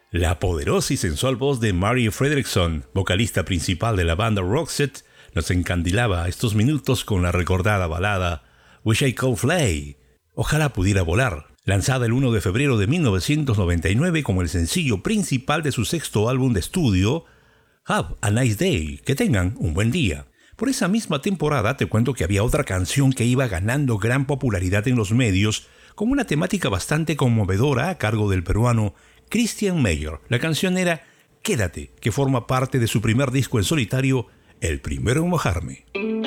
La poderosa y sensual voz de Mary Fredriksson, vocalista principal de la banda Roxette, nos encandilaba estos minutos con la recordada balada Wish I Could Fly, Ojalá pudiera volar, lanzada el 1 de febrero de 1999 como el sencillo principal de su sexto álbum de estudio, Have a Nice Day, que tengan un buen día. Por esa misma temporada te cuento que había otra canción que iba ganando gran popularidad en los medios, con una temática bastante conmovedora a cargo del peruano Christian Meyer. La canción era Quédate, que forma parte de su primer disco en solitario, El Primero en Mojarme.